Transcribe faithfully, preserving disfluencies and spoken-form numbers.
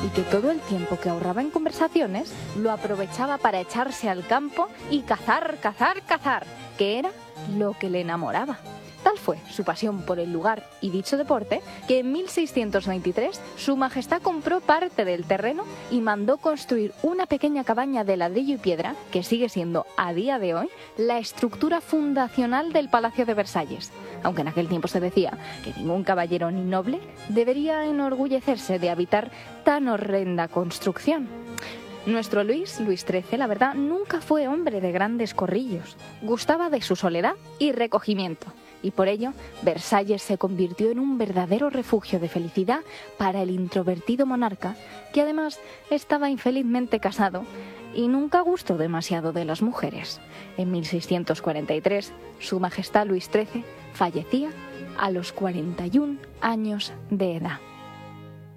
y que todo el tiempo que ahorraba en conversaciones lo aprovechaba para echarse al campo y cazar, cazar, cazar, que era lo que le enamoraba. Tal fue su pasión por el lugar y dicho deporte que en mil seiscientos veintitrés Su Majestad compró parte del terreno y mandó construir una pequeña cabaña de ladrillo y piedra que sigue siendo a día de hoy la estructura fundacional del Palacio de Versalles, aunque en aquel tiempo se decía que ningún caballero ni noble debería enorgullecerse de habitar tan horrenda construcción. Nuestro Luis, Luis trece, la verdad, nunca fue hombre de grandes corrillos. Gustaba de su soledad y recogimiento. Y por ello, Versalles se convirtió en un verdadero refugio de felicidad para el introvertido monarca, que además estaba infelizmente casado y nunca gustó demasiado de las mujeres. En mil seiscientos cuarenta y tres, Su Majestad Luis trece fallecía a los cuarenta y un años de edad.